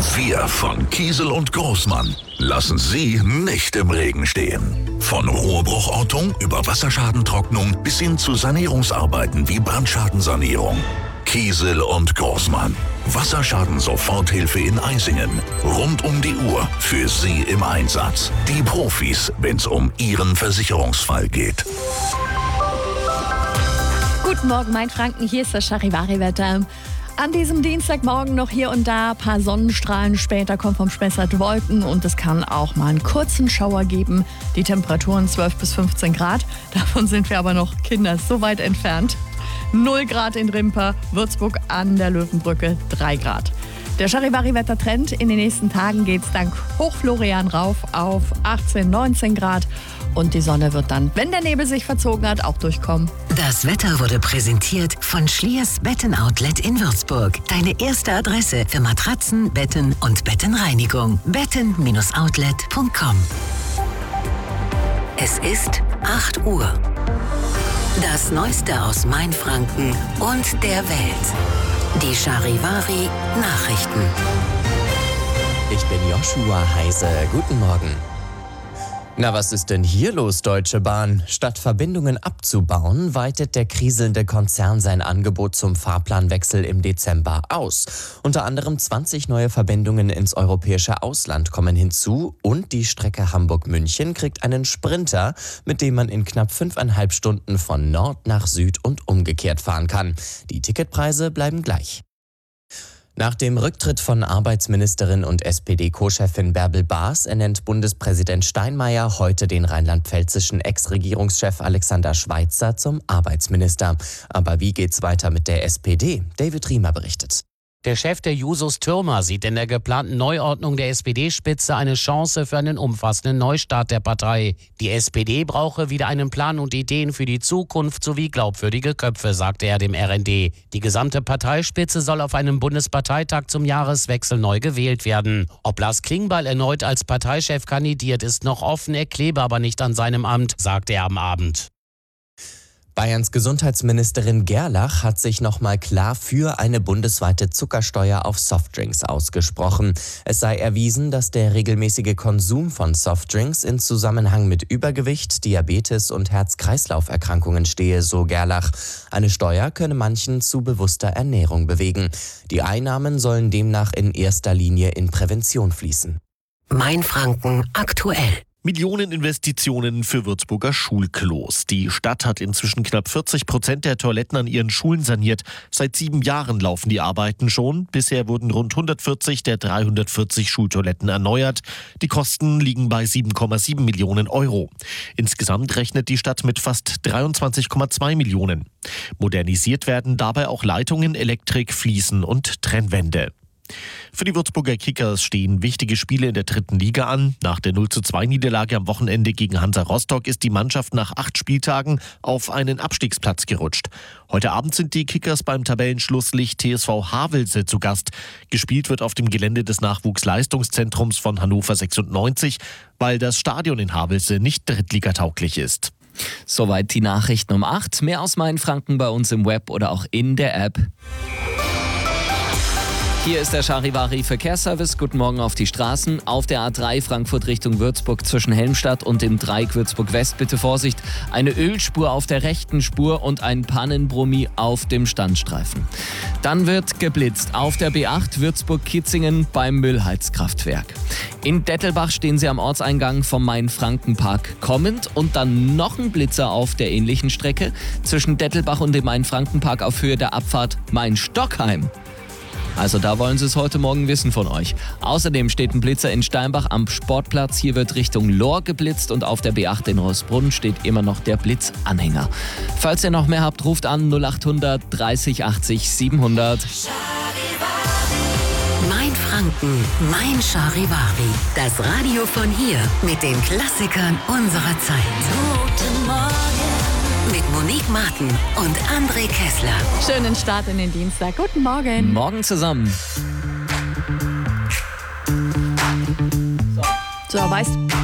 Wir von Kiesel und Großmann lassen Sie nicht im Regen stehen. Von Rohrbruchortung über Wasserschadentrocknung bis hin zu Sanierungsarbeiten wie Brandschadensanierung. Kiesel und Großmann. Wasserschaden-Soforthilfe in Eisingen. Rund um die Uhr für Sie im Einsatz. Die Profis, wenn es um Ihren Versicherungsfall geht. Guten Morgen, mein Franken. Hier ist das Charivari-Wetter. An diesem Dienstagmorgen noch hier und da ein paar Sonnenstrahlen. Später kommen vom Spessart Wolken und es kann auch mal einen kurzen Schauer geben. Die Temperaturen 12 bis 15 Grad. Davon sind wir aber noch, Kinder, so weit entfernt. 0 Grad in Rimper, Würzburg an der Löwenbrücke 3 Grad. Der Charivari-Wettertrend, in den nächsten Tagen geht es dank Hochflorian rauf auf 18, 19 Grad. Und die Sonne wird dann, wenn der Nebel sich verzogen hat, auch durchkommen. Das Wetter wurde präsentiert von Schliers Betten-Outlet in Würzburg. Deine erste Adresse für Matratzen, Betten und Bettenreinigung. betten-outlet.com. Es ist 8 Uhr. Das Neueste aus Mainfranken und der Welt. Die Charivari Nachrichten. Ich bin Joshua Heise. Guten Morgen. Na, was ist denn hier los, Deutsche Bahn? Statt Verbindungen abzubauen, weitet der kriselnde Konzern sein Angebot zum Fahrplanwechsel im Dezember aus. Unter anderem 20 neue Verbindungen ins europäische Ausland kommen hinzu und die Strecke Hamburg-München kriegt einen Sprinter, mit dem man in knapp 5,5 Stunden von Nord nach Süd und umgekehrt fahren kann. Die Ticketpreise bleiben gleich. Nach dem Rücktritt von Arbeitsministerin und SPD-Co-Chefin Bärbel Baas ernennt Bundespräsident Steinmeier heute den rheinland-pfälzischen Ex-Regierungschef Alexander Schweitzer zum Arbeitsminister. Aber wie geht's weiter mit der SPD? David Riemer berichtet. Der Chef der Jusos Thürmer sieht in der geplanten Neuordnung der SPD-Spitze eine Chance für einen umfassenden Neustart der Partei. Die SPD brauche wieder einen Plan und Ideen für die Zukunft sowie glaubwürdige Köpfe, sagte er dem RND. Die gesamte Parteispitze soll auf einem Bundesparteitag zum Jahreswechsel neu gewählt werden. Ob Lars Klingbeil erneut als Parteichef kandidiert, ist noch offen, er klebe aber nicht an seinem Amt, sagte er am Abend. Bayerns Gesundheitsministerin Gerlach hat sich nochmal klar für eine bundesweite Zuckersteuer auf Softdrinks ausgesprochen. Es sei erwiesen, dass der regelmäßige Konsum von Softdrinks in Zusammenhang mit Übergewicht, Diabetes und Herz-Kreislauf-Erkrankungen stehe, so Gerlach. Eine Steuer könne manchen zu bewusster Ernährung bewegen. Die Einnahmen sollen demnach in erster Linie in Prävention fließen. Mainfranken aktuell. Millioneninvestitionen für Würzburger Schulklos. Die Stadt hat inzwischen knapp 40% der Toiletten an ihren Schulen saniert. Seit 7 Jahren laufen die Arbeiten schon. Bisher wurden rund 140 der 340 Schultoiletten erneuert. Die Kosten liegen bei 7,7 Millionen Euro. Insgesamt rechnet die Stadt mit fast 23,2 Millionen. Modernisiert werden dabei auch Leitungen, Elektrik, Fliesen und Trennwände. Für die Würzburger Kickers stehen wichtige Spiele in der 3. Liga an. Nach der 0:2-Niederlage am Wochenende gegen Hansa Rostock ist die Mannschaft nach 8 Spieltagen auf einen Abstiegsplatz gerutscht. Heute Abend sind die Kickers beim Tabellenschlusslicht TSV Havelse zu Gast. Gespielt wird auf dem Gelände des Nachwuchsleistungszentrums von Hannover 96, weil das Stadion in Havelse nicht drittligatauglich ist. Soweit die Nachrichten um 8. Mehr aus Mainfranken bei uns im Web oder auch in der App. Hier ist der Charivari Verkehrsservice. Guten Morgen auf die Straßen. Auf der A3 Frankfurt Richtung Würzburg zwischen Helmstadt und dem Dreieck Würzburg West. Bitte Vorsicht, eine Ölspur auf der rechten Spur und ein Pannenbrummi auf dem Standstreifen. Dann wird geblitzt auf der B8 Würzburg-Kitzingen beim Müllheizkraftwerk. In Dettelbach stehen Sie am Ortseingang vom Main-Franken-Park kommend und dann noch ein Blitzer auf der ähnlichen Strecke zwischen Dettelbach und dem Main-Franken-Park auf Höhe der Abfahrt Main-Stockheim. Also da wollen Sie es heute Morgen wissen von euch. Außerdem steht ein Blitzer in Steinbach am Sportplatz. Hier wird Richtung Lohr geblitzt und auf der B8 in Roßbrunn steht immer noch der Blitzanhänger. Falls ihr noch mehr habt, ruft an 0800 30 80 700. Mainfranken, mein Charivari. Das Radio von hier mit den Klassikern unserer Zeit. Guten Morgen. Mit Monique Martin und André Kessler. Schönen Start in den Dienstag. Guten Morgen. Morgen zusammen. So, weißt